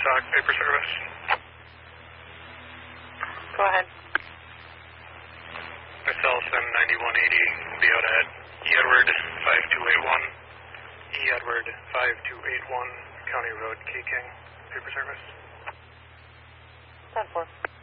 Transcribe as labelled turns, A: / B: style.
A: Stock paper service.
B: Go ahead.
A: Myself, M9180 will be out at E. Edward 5281. E. Edward 5281, County Road, Key King, paper service.
B: 10-4.